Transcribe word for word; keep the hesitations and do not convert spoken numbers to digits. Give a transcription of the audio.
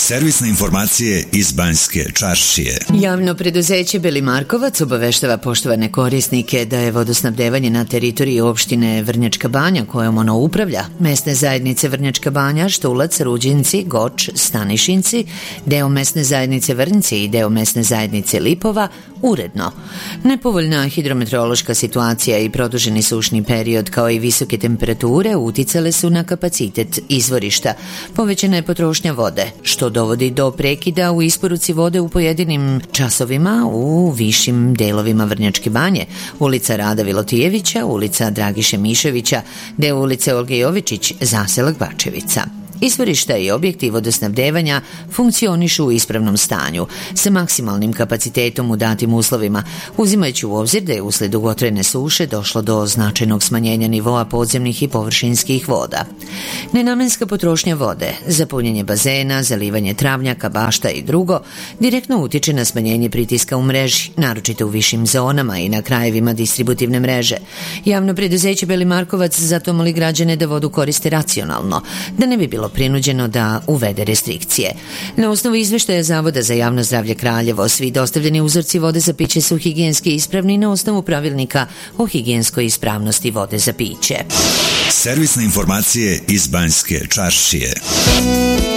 Servisne informacije iz Banjske Čaršije. Javno preduzeće Beli Markovac obaveštava poštovane korisnike da je vodosnabdevanje na teritoriji opštine Vrnjačka Banja, kojom ono upravlja, mesne zajednice Vrnjačka Banja, Štulac, Ruđinci, Goč, Stanišinci, deo mesne zajednice Vrnci i deo mesne zajednice Lipova, uredno. Nepovoljna hidrometeorološka situacija i produženi sušni period kao i visoke temperature uticale su na kapacitet izvorišta. Povećana je potrošnja vode, što dovodi do prekida u isporuci vode u pojedinim časovima u višim delovima Vrnjačke Banje, ulica Rada Vilotijevića, ulica Dragiše Miševića, deo ulice Olge Jovičić, zaselak Bačevica. Izvorišta i objekti vodosnabdevanja funkcionišu u ispravnom stanju, sa maksimalnim kapacitetom u datim uslovima, uzimajući u obzir da je usled dugotrajne suše došlo do značajnog smanjenja nivoa podzemnih i površinskih voda. Nenamenska potrošnja vode, za punjenje bazena, zalivanje travnjaka, bašta i drugo, direktno utiče na smanjenje pritiska u mreži, naročito u višim zonama i na krajevima distributivne mreže. Javno preduzeće Beli Markovac zato moli građane da vodu koriste racionalno, da ne bi bilo prinuđeno da uvede restrikcije. Na osnovu izveštaja Zavoda za javno zdravlje Kraljevo, svi dostavljeni uzorci vode za piće su higijenski ispravni na osnovu pravilnika o higijenskoj ispravnosti vode za piće. Servisne informacije iz Banjske Čaršije.